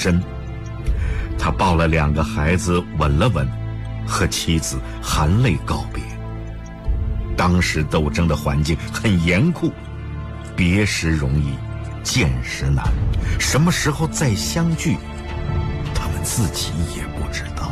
深。他抱了2个孩子，吻了吻，和妻子含泪告别。当时斗争的环境很严酷，别时容易，见时难，什么时候再相聚，他们自己也不知道。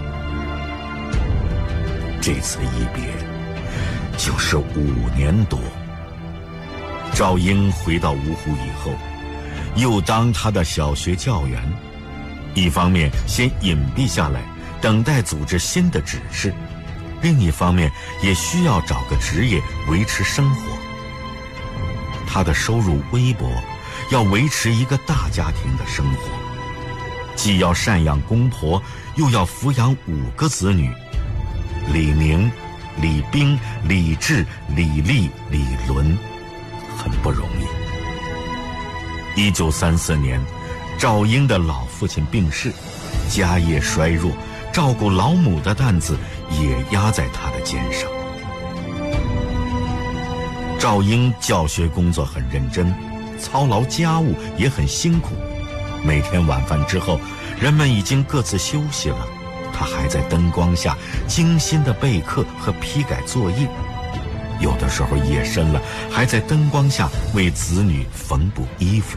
这次一别就是5年多。赵英回到芜湖以后，又当他的小学教员，一方面先隐蔽下来，等待组织新的指示，另一方面也需要找个职业维持生活。他的收入微薄，要维持一个大家庭的生活，既要赡养公婆，又要抚养5个子女：李明、李冰、李志、李丽、李伦，很不容易。1934年，赵英的老父亲病逝，家业衰弱，照顾老母的担子也压在他的肩上。赵英教学工作很认真，操劳家务也很辛苦。每天晚饭之后，人们已经各自休息了，他还在灯光下精心地备课和批改作业。有的时候夜深了，还在灯光下为子女缝补衣服。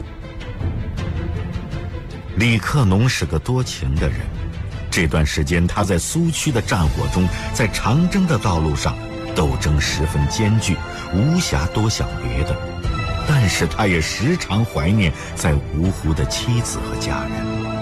李克农是个多情的人，这段时间他在苏区的战火中，在长征的道路上，斗争十分艰巨，无暇多想别的。但是他也时常怀念在芜湖的妻子和家人。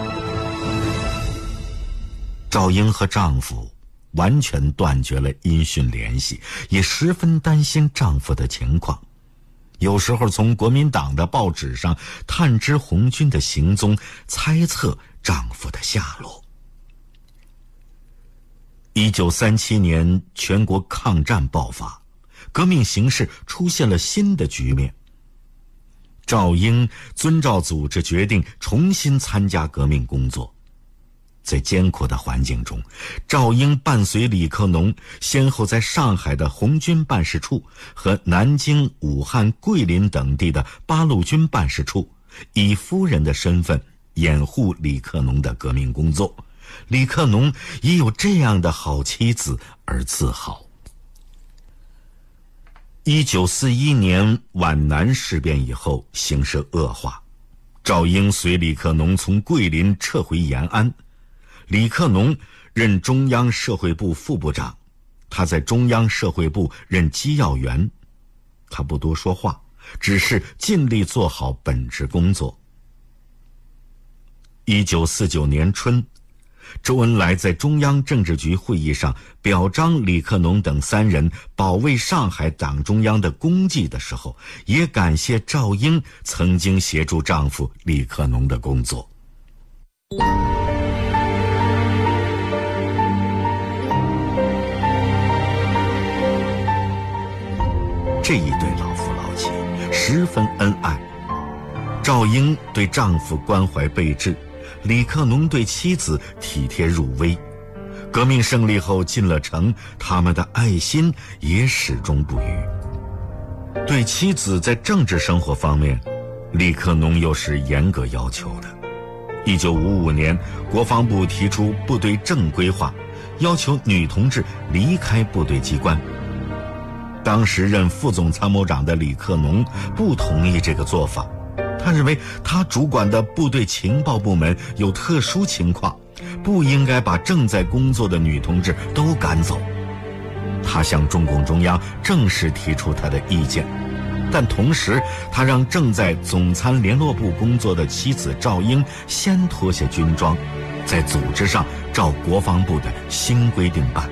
赵英和丈夫完全断绝了音讯联系，也十分担心丈夫的情况。有时候从国民党的报纸上探知红军的行踪，猜测丈夫的下落。1937年，全国抗战爆发，革命形势出现了新的局面。赵英遵照组织决定，重新参加革命工作。在艰苦的环境中，赵英伴随李克农，先后在上海的红军办事处和南京、武汉、桂林等地的八路军办事处，以夫人的身份掩护李克农的革命工作。李克农也有这样的好妻子而自豪。1941年皖南事变以后，形势恶化，赵英随李克农从桂林撤回延安。李克农任中央社会部副部长，他在中央社会部任机要员。他不多说话，只是尽力做好本职工作。1949年春，周恩来在中央政治局会议上表彰李克农等3人保卫上海党中央的功绩的时候，也感谢赵英曾经协助丈夫李克农的工作。这一对老夫老妻十分恩爱，赵英对丈夫关怀备至，李克农对妻子体贴入微。革命胜利后进了城，他们的爱心也始终不渝。对妻子在政治生活方面，李克农又是严格要求的。1955年，国防部提出部队正规化，要求女同志离开部队机关。当时任副总参谋长的李克农不同意这个做法，他认为他主管的部队情报部门有特殊情况，不应该把正在工作的女同志都赶走。他向中共中央正式提出他的意见，但同时他让正在总参联络部工作的妻子赵英先脱下军装，在组织上照国防部的新规定办。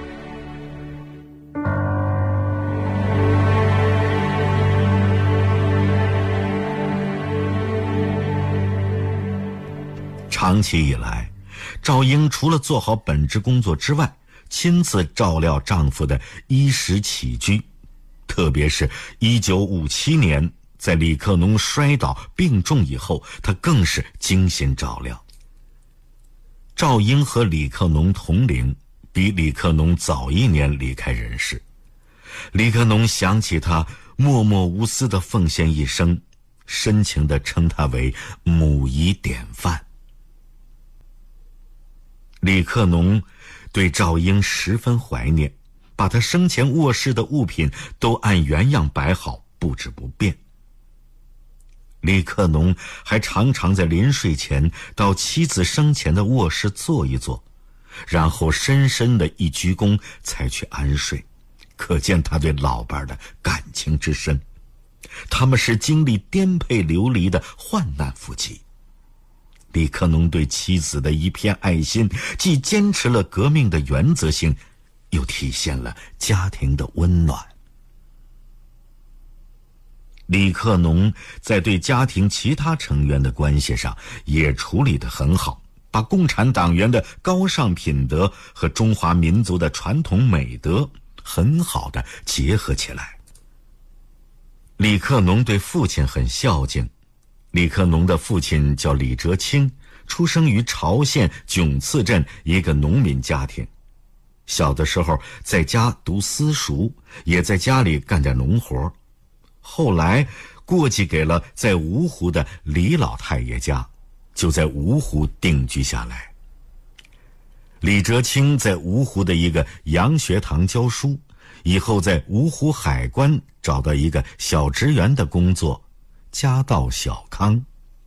长期以来，赵英除了做好本职工作之外，亲自照料丈夫的衣食起居，特别是1957年在李克农摔倒病重以后，她更是精心照料。赵英和李克农同龄，比李克农早1年离开人世。李克农想起他默默无私的奉献一生，深情地称他为母仪典范。 李克农对赵英十分怀念，把他生前卧室的物品都按原样摆好，布置不变。李克农还常常在临睡前到妻子生前的卧室坐一坐，然后深深的一鞠躬才去安睡，可见他对老伴的感情之深。他们是经历颠沛流离的患难夫妻。李克农对妻子的一片爱心，既坚持了革命的原则性，又体现了家庭的温暖。李克农在对家庭其他成员的关系上也处理得很好，把共产党员的高尚品德和中华民族的传统美德很好地结合起来。李克农对父亲很孝敬。李克农的父亲叫李哲清，出生于朝县迥次镇一个农民家庭。小的时候在家读私塾，也在家里干点农活。后来过继给了在芜湖的李老太爷家，就在芜湖定居下来。李哲清在芜湖的一个洋学堂教书，以后在芜湖海关找到一个小职员的工作，家道小康。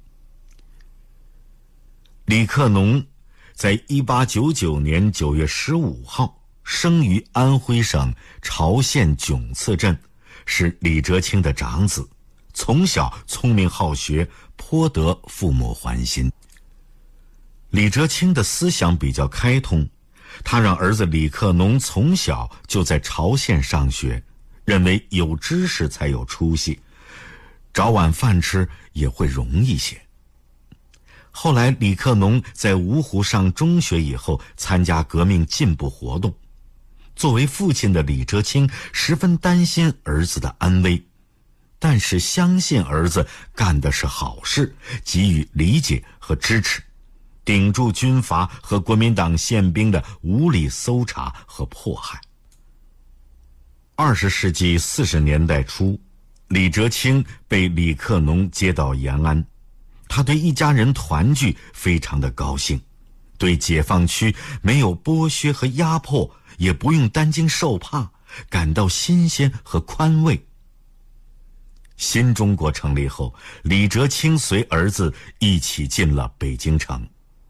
李克农在1899年9月15号生于安徽省巢县迥次镇，是李哲清的长子，从小聪明好学，颇得父母欢心。李哲清的思想比较开通，他让儿子李克农从小就在巢县上学，认为有知识才有出息，找碗饭吃也会容易些。后来李克农在芜湖上中学以后，参加革命进步活动。作为父亲的李哲清十分担心儿子的安危，但是相信儿子干的是好事，给予理解和支持，顶住军阀和国民党宪兵的无理搜查和迫害。20世纪40年代初，李哲清被李克农接到延安，他对一家人团聚非常的高兴，对解放区没有剥削和压迫，也不用担惊受怕，感到新鲜和宽慰。新中国成立后，李哲清随儿子一起进了北京城。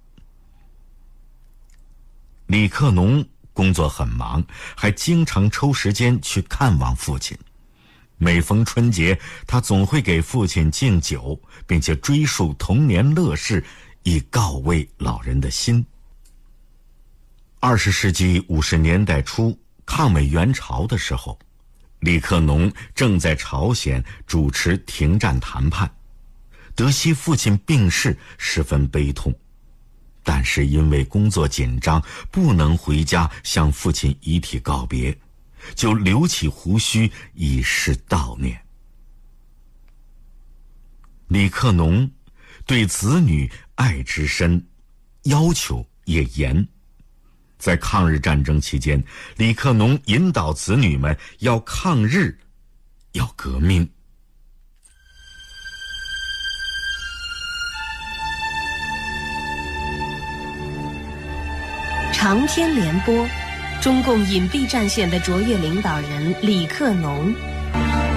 李克农工作很忙，还经常抽时间去看望父亲。每逢春节，他总会给父亲敬酒，并且追述童年乐事，以告慰老人的心。20世纪50年代初，抗美援朝的时候，李克农正在朝鲜主持停战谈判，得悉父亲病逝，十分悲痛。但是因为工作紧张，不能回家向父亲遗体告别，就留起胡须以示悼念。李克农对子女爱之深，要求也严。在抗日战争期间，李克农引导子女们要抗日，要革命。 长篇联播，中共隐蔽战线的卓越领导人李克农